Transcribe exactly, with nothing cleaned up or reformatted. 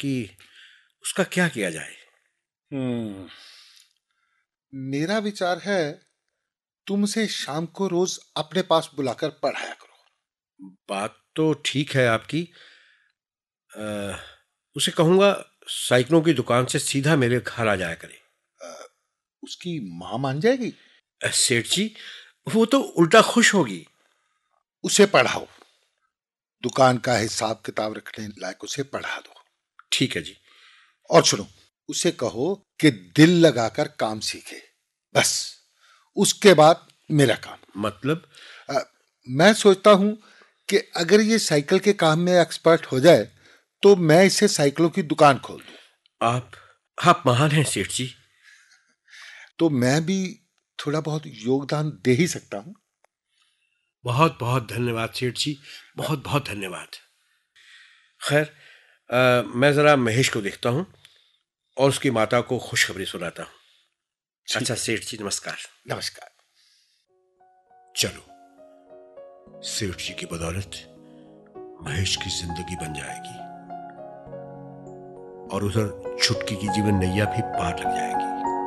कि उसका क्या किया जाए। हम्म मेरा विचार है तुम उसे शाम को रोज अपने पास बुलाकर पढ़ाया करो। बात तो ठीक है आपकी। आ, उसे कहूंगा साइकिलों की दुकान से सीधा मेरे घर आ जाया करे। उसकी मां मान जाएगी? अ, सेठ जी, वो तो उल्टा खुश होगी। उसे पढ़ाओ, दुकान का हिसाब किताब रखने लायक उसे पढ़ा दो। ठीक है जी। और सुनो, उसे कहो कि दिल लगाकर काम सीखे, बस उसके बाद मेरा काम। मतलब? आ, मैं सोचता हूं कि अगर ये साइकिल के काम में एक्सपर्ट हो जाए तो मैं इसे साइकिलों की दुकान खोल दूं। आप आप महान हैं सेठ जी। तो मैं भी थोड़ा बहुत योगदान दे ही सकता हूं। बहुत बहुत धन्यवाद सेठ जी, बहुत बहुत धन्यवाद। खैर, अ, मैं जरा महेश को देखता हूँ और उसकी माता को खुशखबरी सुनाता हूँ। ठीक अच्छा है। सेठ जी, नमस्कार। नमस्कार। चलो, सेठ जी की बदौलत महेश की जिंदगी बन जाएगी और उधर छुटकी की जीवन नैया भी पार लग जाएगी।